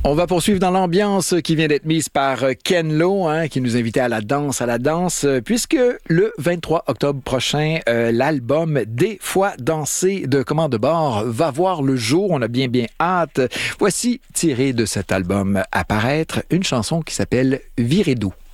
On va poursuivre dans l'ambiance qui vient d'être mise par Ken Lo, qui nous invitait à la danse, puisque le 23 octobre prochain, l'album Des fois dansé de Commande de bord va voir le jour. On a bien hâte. Voici tiré de cet album apparaître une chanson qui s'appelle Virez doux.